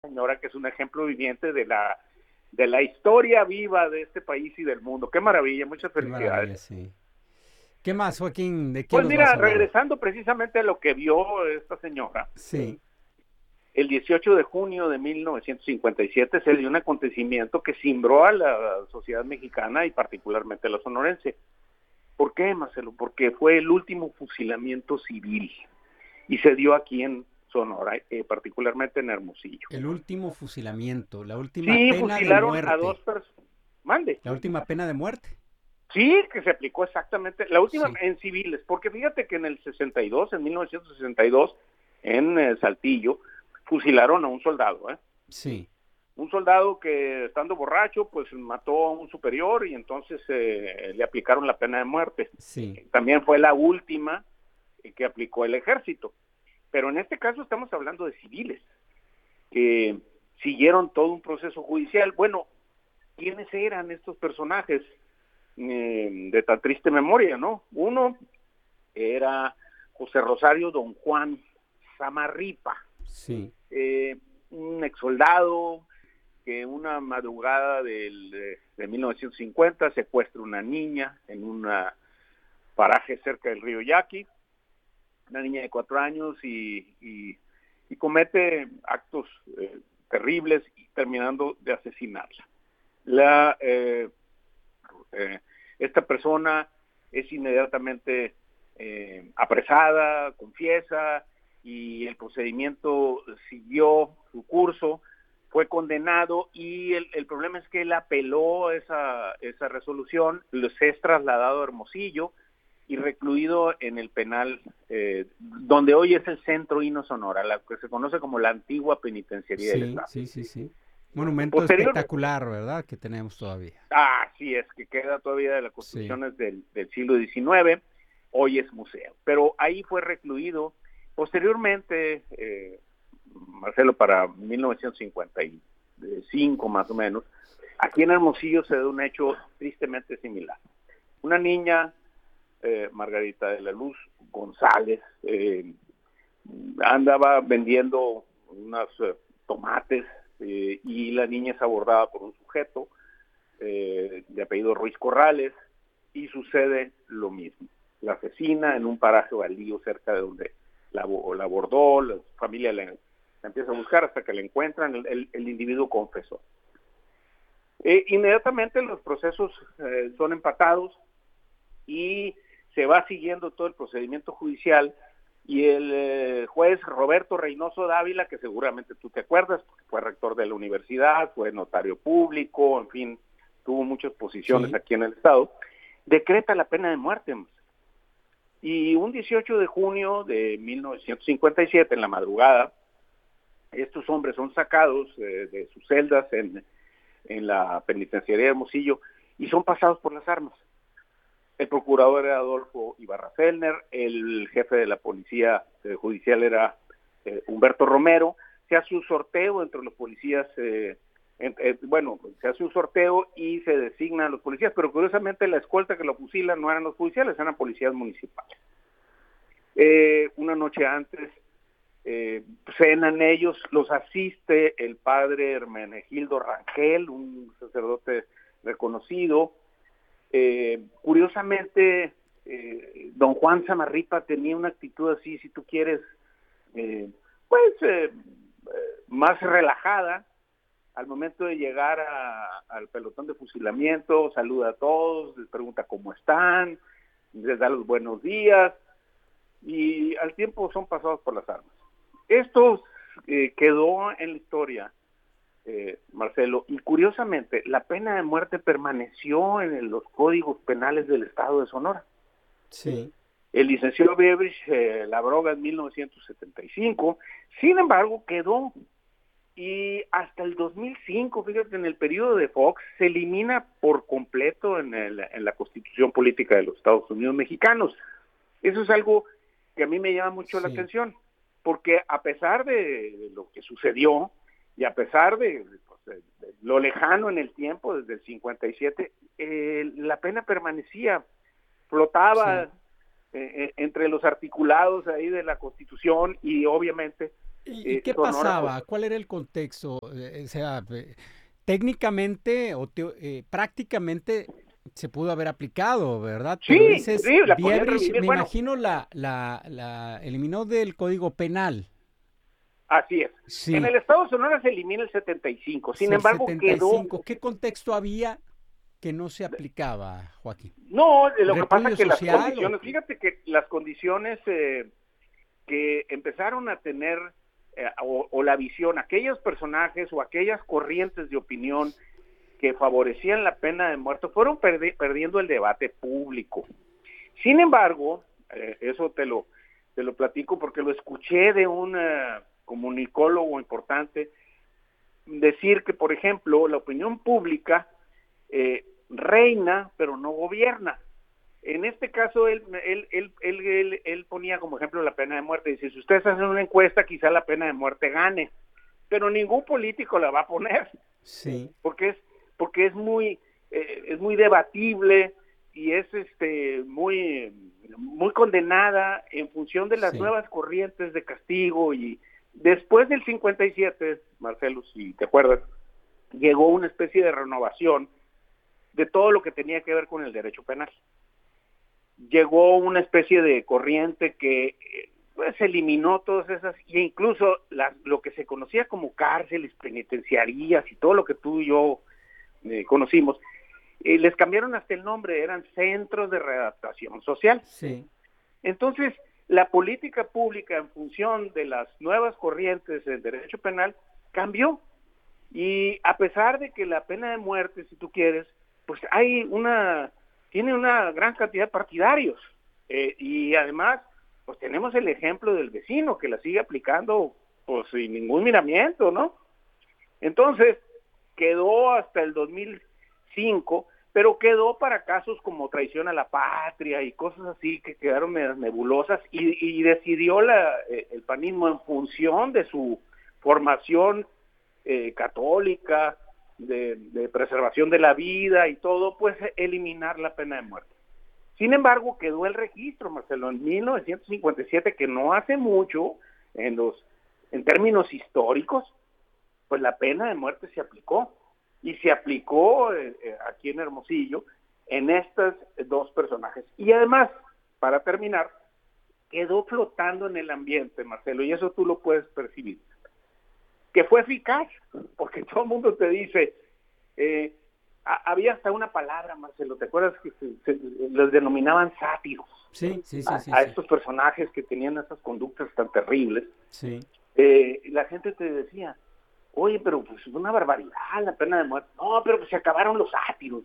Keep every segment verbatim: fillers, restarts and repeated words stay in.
señora que es un ejemplo viviente de la de la historia viva de este país y del mundo. Qué maravilla, muchas Qué felicidades. maravilla, sí. ¿Qué más, Joaquín? ¿De quién Pues nos vas mira, a hablar? regresando precisamente a lo que vio esta señora, Sí, el dieciocho de junio de mil novecientos cincuenta y siete se dio un acontecimiento que cimbró a la sociedad mexicana y particularmente a la sonorense. ¿Por qué, Marcelo? Porque fue el último fusilamiento civil y se dio aquí en Sonora, eh, particularmente en Hermosillo. el último fusilamiento, la última Sí, pena de fusilaron a dos muerte, personas. Mande. la última pena de muerte. Sí, que se aplicó exactamente, la última Sí, en civiles, porque fíjate que en el sesenta y dos, en mil novecientos sesenta y dos, en eh, Saltillo, fusilaron a un soldado, ¿eh? sí, Un soldado que estando borracho, pues mató a un superior y entonces eh, le aplicaron la pena de muerte. sí, También fue la última que aplicó el ejército. Pero en este caso estamos hablando de civiles que siguieron todo un proceso judicial. Bueno, ¿quiénes eran estos personajes eh, de tan triste memoria, no? Uno era José Rosario Don Juan Zamarripa, sí, eh, un ex soldado que una madrugada del, de, de mil novecientos cincuenta secuestra una niña en un paraje cerca del río Yaqui, una niña de cuatro años y, y, y comete actos eh, terribles y terminando de asesinarla. La, eh, eh, esta persona es inmediatamente eh, apresada, confiesa y el procedimiento siguió su curso, fue condenado y el, el problema es que él apeló esa, esa resolución, se es trasladado a Hermosillo y recluido en el penal eh, donde hoy es el Centro Hino Sonora, la que se conoce como la antigua penitenciaría del sí, Estado. sí, sí, sí. Monumento Posterior, espectacular, ¿verdad? Que tenemos todavía. ah, sí, es que queda todavía de las Sí, construcciones del, del siglo diecinueve, hoy es museo, pero ahí fue recluido. Posteriormente, eh, Marcelo, para mil novecientos cincuenta y cinco más o menos, aquí en Hermosillo se da un hecho tristemente similar. Una niña, eh, Margarita de la Luz González, eh, andaba vendiendo unos eh, tomates eh, y la niña es abordada por un sujeto eh, de apellido Ruiz Corrales y sucede lo mismo. La asesina en un paraje baldío cerca de donde la, la abordó, la familia la, la empieza a buscar hasta que la encuentran, el, el, el individuo confesó. Eh, inmediatamente los procesos eh, son empatados y se va siguiendo todo el procedimiento judicial y el eh, juez Roberto Reynoso Dávila, que seguramente tú te acuerdas, porque fue rector de la universidad, fue notario público, en fin, tuvo muchas posiciones sí, aquí en el estado, decreta la pena de muerte. Y un dieciocho de junio de mil novecientos cincuenta y siete, en la madrugada, estos hombres son sacados eh, de sus celdas en, en la penitenciaría de Hermosillo y son pasados por las armas. El procurador era Adolfo Ibarra Fellner, el jefe de la policía eh, judicial era eh, Humberto Romero. Se hace un sorteo entre los policías, eh, en, eh, bueno, se hace un sorteo y se designan a los policías, pero curiosamente la escolta que lo fusilan no eran los policiales, eran policías municipales. Eh, una noche antes eh, cenan ellos, los asiste el padre Hermenegildo Rangel, un sacerdote reconocido. Eh, curiosamente, eh, don Juan Zamarripa tenía una actitud así, si tú quieres, eh, pues eh, eh, más relajada. Al momento de llegar a, al pelotón de fusilamiento, saluda a todos, les pregunta cómo están, les da los buenos días y al tiempo son pasados por las armas. Esto eh, quedó en la historia, eh, Marcelo, y curiosamente la pena de muerte permaneció en los códigos penales del estado de Sonora. sí, El licenciado Beveridge eh, la abroga en mil novecientos setenta y cinco, sin embargo quedó, y hasta el dos mil cinco, fíjate, en el periodo de Fox, se elimina por completo en, el, en la Constitución Política de los Estados Unidos Mexicanos. Eso es algo que a mí me llama mucho la sí, atención, porque a pesar de, de lo que sucedió, y a pesar de, pues, de, de lo lejano en el tiempo, desde el cincuenta y siete, eh, la pena permanecía, flotaba sí, eh, entre los articulados ahí de la Constitución y obviamente ¿Y, y eh, qué Sonora, pasaba? pues, ¿Cuál era el contexto? Eh, o sea, eh, técnicamente o teo- eh, prácticamente se pudo haber aplicado, ¿verdad? Pero sí, dices, sí, la podían Biebrich, revivir. me Bueno, imagino la, la, la eliminó del Código Penal. así es. En Sí, el estado de Sonora se elimina el setenta y cinco, sin el embargo setenta y quedó. cinco. ¿Qué contexto había que no se aplicaba, Joaquín? No, eh, lo que pasa es ¿Repudio que las social o condiciones, qué? fíjate que las condiciones eh, que empezaron a tener eh, o, o la visión, aquellos personajes o aquellas corrientes de opinión que favorecían la pena de muerte fueron perdi perdiendo el debate público. Sin embargo, eh, eso te lo, te lo platico porque lo escuché de un uh, comunicólogo importante decir que, por ejemplo, la opinión pública eh, reina pero no gobierna. En este caso, él, él, él, él, él, él ponía como ejemplo la pena de muerte. Dice, si ustedes hacen una encuesta, quizá la pena de muerte gane, pero ningún político la va a poner, Sí, porque es, porque es muy, eh, es muy debatible y es este muy, muy condenada en función de las sí, nuevas corrientes de castigo. Y después del cincuenta y siete, Marcelo, si te acuerdas, llegó una especie de renovación de todo lo que tenía que ver con el derecho penal. Llegó una especie de corriente que pues eliminó todas esas, e incluso las, lo que se conocía como cárceles, penitenciarías y todo lo que tú y yo eh, conocimos, eh, les cambiaron hasta el nombre, eran centros de readaptación social. sí, Entonces, la política pública en función de las nuevas corrientes del derecho penal cambió, y a pesar de que la pena de muerte, si tú quieres, pues hay una, tiene una gran cantidad de partidarios, eh, y además, pues tenemos el ejemplo del vecino que la sigue aplicando, pues sin ningún miramiento, ¿no? Entonces, quedó hasta el dos mil cinco, pero quedó para casos como traición a la patria y cosas así que quedaron medias nebulosas, y, y decidió la, eh, el panismo en función de su formación eh, católica, de, de preservación de la vida y todo, pues eliminar la pena de muerte. Sin embargo, quedó el registro, Marcelo, en mil novecientos cincuenta y siete, que no hace mucho, en los, en términos históricos, pues la pena de muerte se aplicó, y se aplicó eh, eh, aquí en Hermosillo en estos dos personajes. Y además, para terminar, quedó flotando en el ambiente, Marcelo, y eso tú lo puedes percibir, que fue eficaz, porque todo el mundo te dice, eh, a, había hasta una palabra, Marcelo, ¿te acuerdas que se, se, los denominaban sátiros? sí, sí, sí, A, sí, a sí, estos personajes que tenían esas conductas tan terribles. sí, Eh, la gente te decía, oye, pero pues es una barbaridad la pena de muerte. No, pero pues se acabaron los sátiros.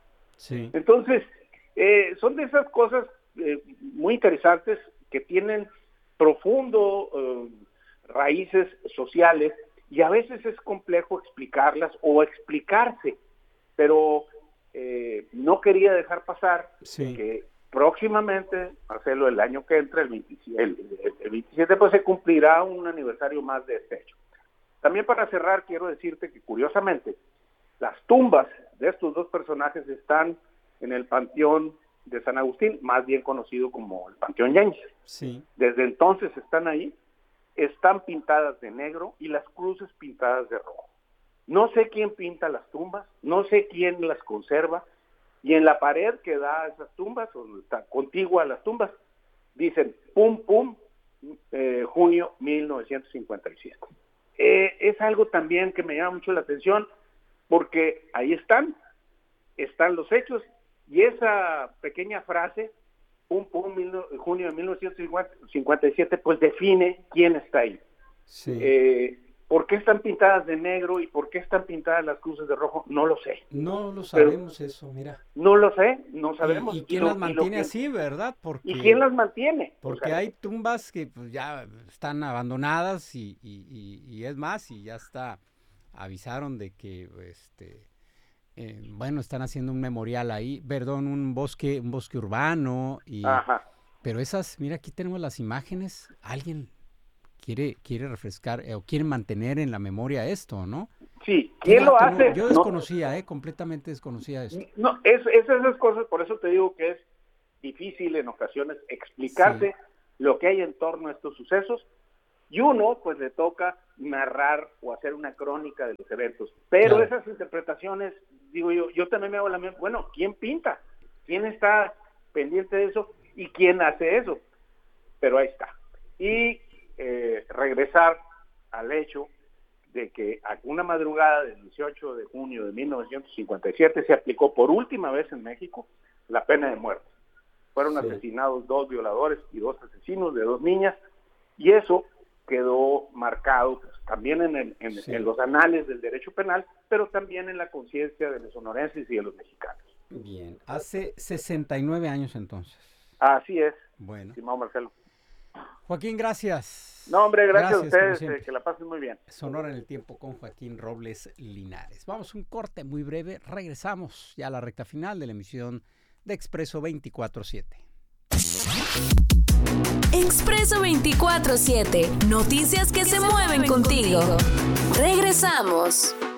sí, Entonces, eh, son de esas cosas eh, muy interesantes que tienen profundo eh, raíces sociales, y a veces es complejo explicarlas o explicarse, pero eh, no quería dejar pasar sí. que próximamente, Marcelo, el año que entra, el veintisiete, el, el veintisiete, pues se cumplirá un aniversario más de este hecho. También, para cerrar, quiero decirte que curiosamente las tumbas de estos dos personajes están en el Panteón de San Agustín, más bien conocido como el Panteón Yáñez. Sí. Desde entonces están ahí, están pintadas de negro y las cruces pintadas de rojo. No sé quién pinta las tumbas, no sé quién las conserva, y en la pared que da a esas tumbas, o está contigua a las tumbas, dicen pum pum, eh, junio mil novecientos cincuenta y siete. Eh, es algo también que me llama mucho la atención, porque ahí están, están los hechos, y esa pequeña frase, pum pum, mil, junio de mil novecientos cincuenta y siete, pues define quién está ahí. Sí. Eh, ¿Por qué están pintadas de negro y por qué están pintadas las cruces de rojo? No lo sé. No lo Pero sabemos eso, mira. no lo sé, no ¿Y, sabemos. y Y quién las lo, y lo mantiene que así, verdad? ¿Y quién Porque, las mantiene? O porque sea, hay tumbas que pues, ya están abandonadas y, y, y, y es más, y ya está, avisaron de que, este, eh, bueno, están haciendo un memorial ahí, perdón, un bosque, un bosque urbano, y, ajá. pero esas, mira, aquí tenemos las imágenes, alguien quiere, quiere refrescar eh, o quiere mantener en la memoria esto, ¿no? Sí, Qué ¿quién lo dato, no, hace? yo No, desconocía, eh, completamente desconocía esto. no, es, es esas cosas, por eso te digo que es difícil en ocasiones Sí, explicarse lo que hay en torno a estos sucesos, y uno pues le toca narrar o hacer una crónica de los eventos. Pero claro, esas interpretaciones, digo yo, yo también me hago la misma, bueno, ¿quién pinta? ¿Quién está pendiente de eso? ¿Y quién hace eso? Pero ahí está. Y eh, regresar al hecho de que a una madrugada del dieciocho de junio de mil novecientos cincuenta y siete se aplicó por última vez en México la pena de muerte. Fueron sí. asesinados dos violadores y dos asesinos de dos niñas, y eso quedó marcado pues, también en, el, en, sí. en los anales del derecho penal, pero también en la conciencia de los sonorenses y de los mexicanos. Bien, hace sesenta y nueve años entonces. Así es, bueno. estimado Marcelo. Joaquín, gracias. No, hombre, gracias, gracias a ustedes, eh, que la pasen muy bien. Sonora en el tiempo con Joaquín Robles Linares. Vamos a un corte muy breve, regresamos ya a la recta final de la emisión de Expreso veinticuatro siete. Expreso veinticuatro siete, noticias que se mueven contigo. Regresamos.